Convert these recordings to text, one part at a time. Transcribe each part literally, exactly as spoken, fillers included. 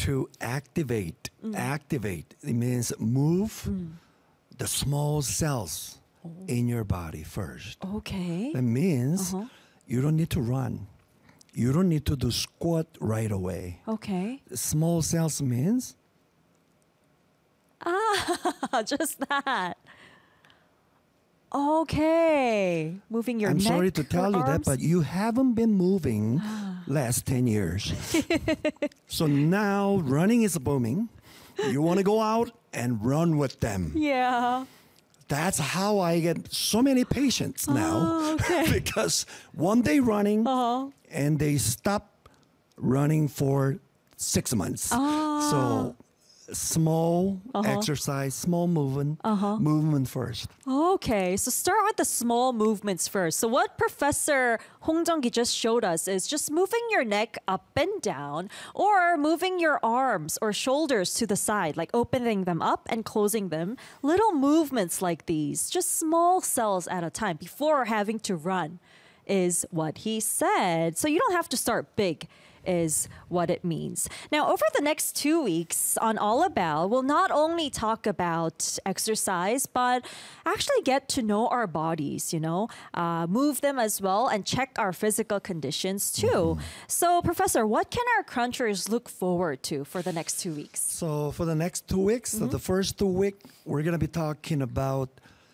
to activate. Mm. Activate. It means move mm. the small cells oh. in your body first. Okay. That means uh-huh. you don't need to run. You don't need to do squat right away. Okay. Small cells means? Ah, just that. Okay. Moving your I'm neck sorry to tell you arms? that, but you haven't been moving last ten years. So now running is booming. You want to go out and run with them. Yeah. That's how I get so many patients now. Oh, okay. Because one day running uh-huh. and they stop running for six months. Ah. So small uh-huh. exercise, small movement, uh-huh. movement first. Okay, so start with the small movements first. So what Professor Hong Jung-gi just showed us is just moving your neck up and down or moving your arms or shoulders to the side, like opening them up and closing them. Little movements like these, just small cells at a time before having to run is what he said. So you don't have to start big. Is what it means. Now, over the next two weeks on All About, we'll not only talk about exercise, but actually get to know our bodies, you know, uh, move them as well and check our physical conditions too. Mm-hmm. So, Professor, what can our crunchers look forward to for the next two weeks? So, for the next two weeks, mm-hmm. so the first two weeks, we're going to be talking about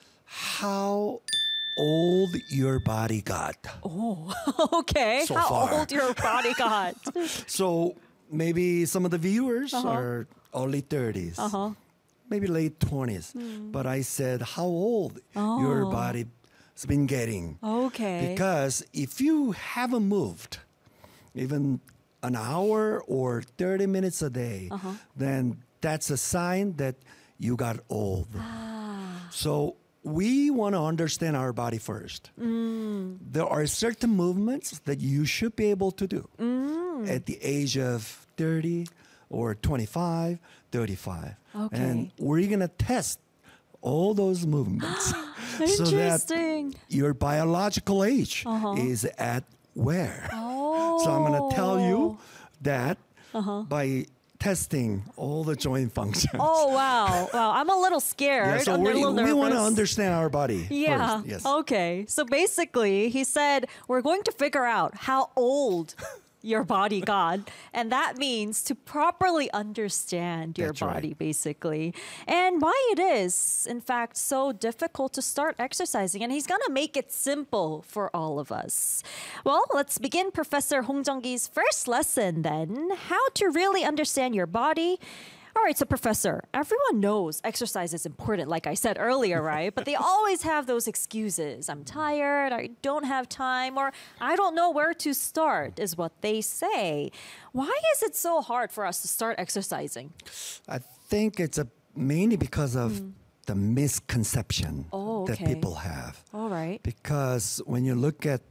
how old your body got. Oh, okay. So How far. old your body got. So maybe some of the viewers uh-huh. are early thirties, uh-huh. maybe late twenties. Mm. But I said how old oh. your body's been getting. Okay. Because if you haven't moved even an hour or thirty minutes a day, uh-huh. then that's a sign that you got old. Ah. So we want to understand our body first. Mm. There are certain movements that you should be able to do mm. at the age of thirty or twenty-five, thirty-five. Okay. And we're going to test all those movements so that your biological age uh-huh. is at where. Oh. So I'm going to tell you that uh-huh. by testing all the joint functions. Oh, wow. Wow. I'm a little scared. Yeah, so I'm a little we nervous. want to understand our body Yeah. first. Yes. Okay. So basically, he said, we're going to figure out how old your body got. And that means to properly understand your That's body, right. basically. And why it is, in fact, so difficult to start exercising. And he's going to make it simple for all of us. Well, let's begin Professor Hong Jung-gi's first lesson then. How to really understand your body. All right, so Professor, everyone knows exercise is important, like I said earlier, right? But they always have those excuses. I'm tired, I don't have time, or I don't know where to start, is what they say. Why is it so hard for us to start exercising? I think it's a, mainly because of mm. the misconception oh, okay. that people have. All right. Because when you look at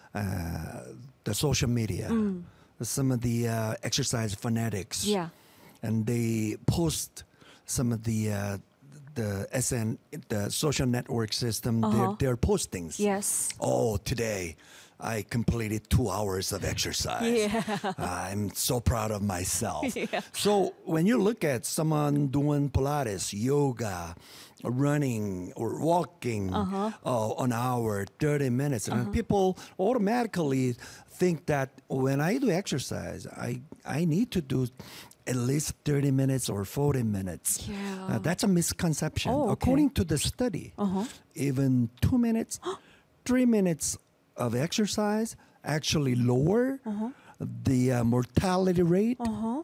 uh, the social media, mm. some of the uh, exercise fanatics, yeah. and they post some of the uh, the S N the social network system uh-huh. their, their postings. Yes. Oh, today I completed two hours of exercise. Yeah. I'm so proud of myself. Yeah. So when you look at someone doing Pilates, yoga, running or walking uh-huh. uh, an hour, thirty minutes, and uh-huh. people automatically think that when I do exercise, I I need to do at least thirty minutes or forty minutes. Yeah. Uh, that's a misconception. Oh, okay. According to the study, uh-huh. even two minutes, three minutes of exercise actually lower uh-huh. the uh, mortality rate uh-huh.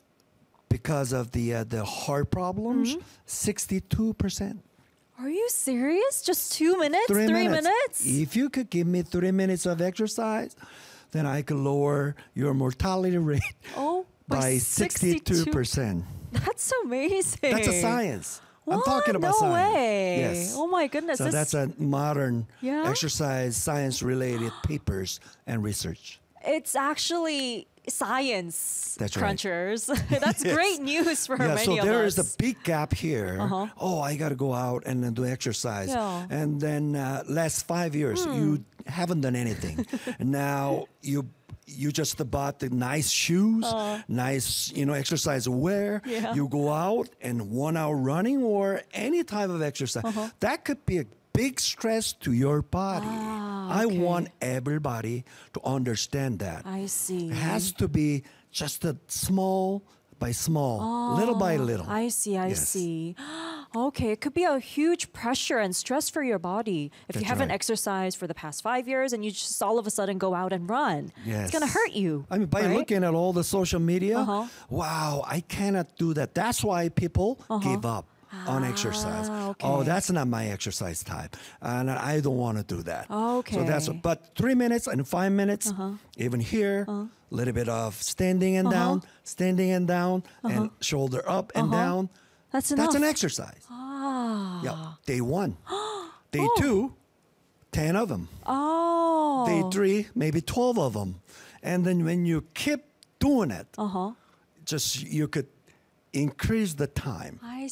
because of the uh, the heart problems, mm-hmm. sixty-two percent. Are you serious? Just two minutes? Three, Three minutes. minutes? If you could give me three minutes of exercise, then I could lower your mortality rate oh, by sixty-two percent. That's amazing. That's a science. What? I'm talking about no science. way. Yes. Oh my goodness. So this... that's a modern yeah? exercise science-related papers and research. It's actually science, That's right. crunchers. That's yes. great news for yeah, many so of us. there is a big gap here. Uh-huh. Oh, I got to go out and then do exercise. Yeah. And then uh, last five years, hmm. you haven't done anything. Now you you just bought the nice shoes, nice you know exercise wear. Yeah. You go out and one hour running or any type of exercise. That could be a big stress to your body. Ah, I okay. want everybody to understand that. I see. It has to be just a small by small, little by little. I see, I Yes. see. Okay, it could be a huge pressure and stress for your body if you That's haven't right. exercised for the past five years and you just all of a sudden go out and run. Yes. It's gonna hurt you. I mean, by right? looking at all the social media, Uh-huh. wow, I cannot do that. That's why people give up on exercise. Ah, Oh, okay. that's not my exercise type, and I don't want to do that. So that's Okay. but three minutes and five minutes, even here, a little bit of standing and down, standing and down, and shoulder up and down. That's enough. That's an exercise. Ah. Yeah, day one, day two, ten of them. Oh. Day three, maybe twelve of them. And then when you keep doing it, Uh-huh. just you could increase the time. I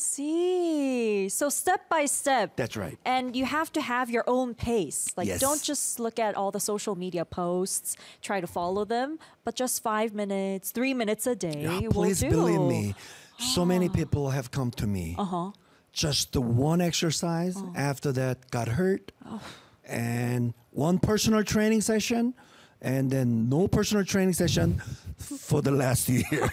see. So step by step. That's right. And you have to have your own pace. Like Yes. don't just look at all the social media posts, try to follow them, but just five minutes, three minutes a day Yeah, will please do. believe me. So many people have come to me. Uh-huh. Just the one exercise after that got hurt. And one personal training session and then no personal training session for the last year.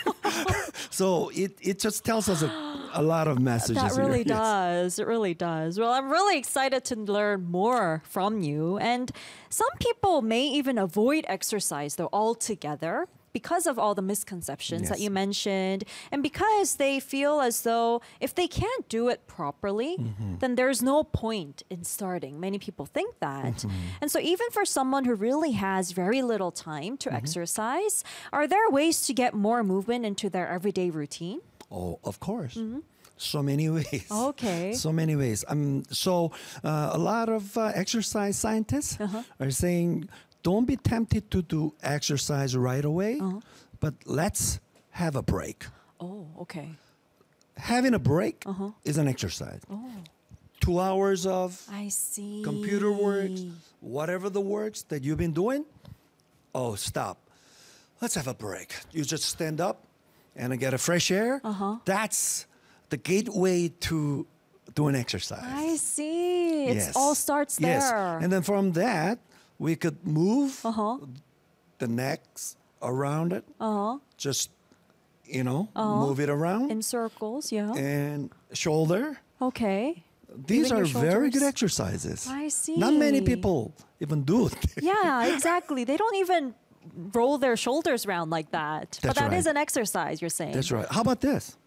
So it, it just tells us a, a lot of messages. That really here. Yes. does. It really does. Well, I'm really excited to learn more from you. And some people may even avoid exercise, though, altogether because of all the misconceptions that Yes. you mentioned. And because they feel as though if they can't do it properly, Mm-hmm. then there's no point in starting. Many people think that. Mm-hmm. And so, even for someone who really has very little time to Mm-hmm. exercise, are there ways to get more movement into their everyday routine? Oh, of course. So many ways. Okay. So many ways. Um, so uh, a lot of uh, exercise scientists are saying, don't be tempted to do exercise right away, but let's have a break. Oh, okay. Having a break is an exercise. Two hours of I see. computer works, whatever the works that you've been doing. Oh, stop. Let's have a break. You just stand up and get a fresh air. That's the gateway to do an exercise. I see. It Yes. all starts there. Yes. And then from that, we could move Uh-huh. the necks around it. Uh-huh. Just, you know, move it around. In circles, yeah. And shoulder. Okay. These Moving are your very good shoulders. exercises. I see. Not many people even do it. Yeah, exactly. They don't even roll their shoulders around like that. but That's that is right. an exercise, you're saying. That's right. How about this?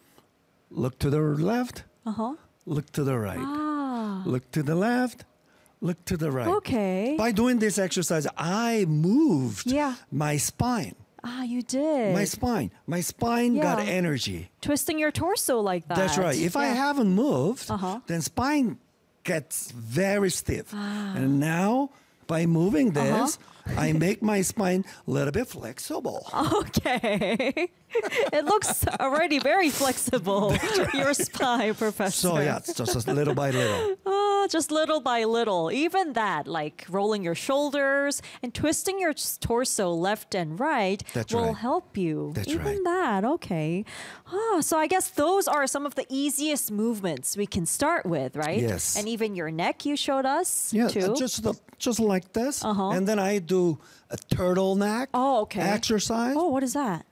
Look to the left. Uh-huh. Look to the right. Ah. Look to the left. Look to the right. Okay. By doing this exercise, I moved Yeah. my spine. Ah, you did. My spine. My spine got Yeah. energy. Twisting your torso like that. That's right. If I Yeah. haven't moved, Uh-huh. then spine gets very stiff. Ah. And now, by moving Uh-huh. this, I make my spine a little bit flexible. Okay. It looks already very flexible, your spine, Professor. So yeah, it's just a little by little. Oh, just little by little. Even that, like rolling your shoulders and twisting your s- torso left and right, That's will right. help you. That's Even right. that, okay. Ah, so I guess those are some of the easiest movements we can start with, right? Yes. And even your neck, you showed us Yeah, too. uh, just the, just like this, Uh-huh. and then I do a turtleneck Oh, okay. exercise, Oh, what is that?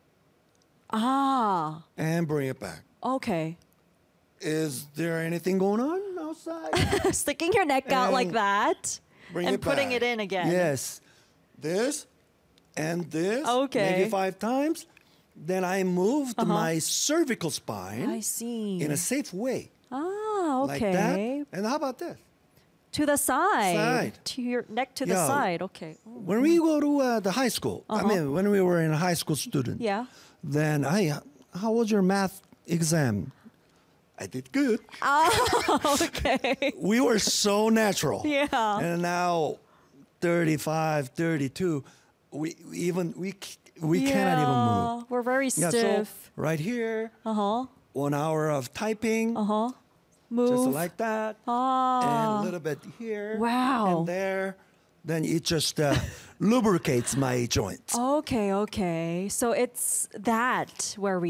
Ah, and bring it back. okay. Is there anything going on outside? Sticking your neck out like And that Bring and it putting back. it in again. Yes, this and this. Okay. Maybe five times. Then I moved my cervical spine I see. in a safe way, ah, like okay. that. And how about this? To the side. Side. To your neck to the Yeah. side. Okay. Oh, When we go to uh, the high school, I mean, when we were in a high school student, yeah. then I, how was your math exam? I did good. Okay. We were so natural. Yeah. And now, thirty-five, thirty-two, we we even we c- we cannot even move. Yeah, we're very Yeah, so stiff. right here, uh huh. one hour of typing, Uh huh. Move. just like that, and ah. a little bit here, Wow. and there, then it just uh, lubricates my joints. Okay, okay. So it's that where we